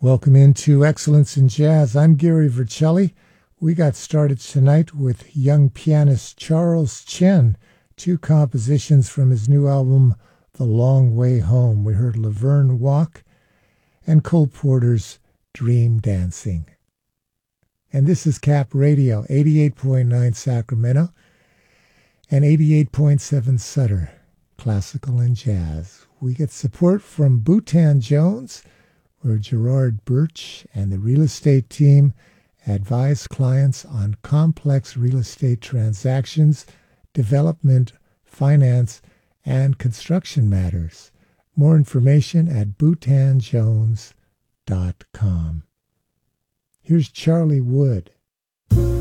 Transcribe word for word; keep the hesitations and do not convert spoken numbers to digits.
Welcome into Excellence in Jazz. I'm Gary Vercelli. We got started tonight with young pianist Charles Chen, two compositions from his new album, The Long Way Home. We heard Laverne Walk and Cole Porter's Dream Dancing. And this is Cap Radio, eighty-eight point nine Sacramento and eighty-eight point seven Sutter, classical and jazz. We get support from Bhutan Jones, where Gerard Birch and the real estate team advise clients on complex real estate transactions, development, finance, and construction matters. More information at bhutan jones dot com. Here's Charlie Wood.